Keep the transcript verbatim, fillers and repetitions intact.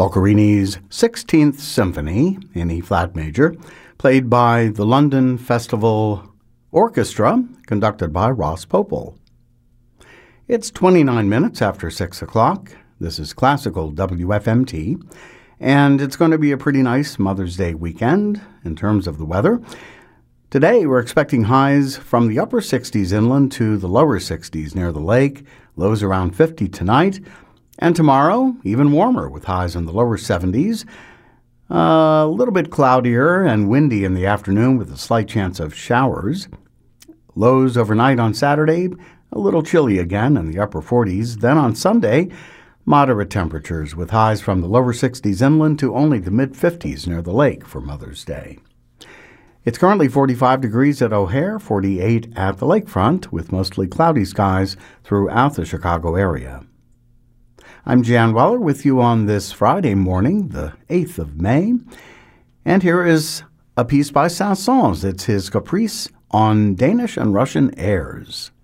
Boccherini's sixteenth Symphony in E-flat major, played by the London Festival Orchestra, conducted by Ross Popel. It's twenty-nine minutes after six o'clock. This is Classical W F M T, and it's going to be a pretty nice Mother's Day weekend in terms of the weather. Today, we're expecting highs from the upper sixties inland to the lower sixties near the lake, lows around fifty tonight. And tomorrow, even warmer with highs in the lower seventies. Uh, a little bit cloudier and windy in the afternoon with a slight chance of showers. Lows overnight on Saturday, a little chilly again in the upper forties. Then on Sunday, moderate temperatures with highs from the lower sixties inland to only the mid-fifties near the lake for Mother's Day. It's currently forty-five degrees at O'Hare, forty-eight at the lakefront, with mostly cloudy skies throughout the Chicago area. I'm Jan Weller with you on this Friday morning, the eighth of May. And here is a piece by Saint-Saëns. It's his Caprice on Danish and Russian airs.